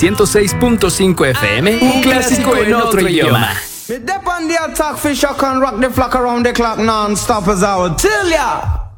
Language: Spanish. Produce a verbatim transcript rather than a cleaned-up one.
ciento seis punto cinco F M, un clásico en otro idioma. Me dep on the attack, fish, I can rock the flock around the clock non-stop as I would tell ya.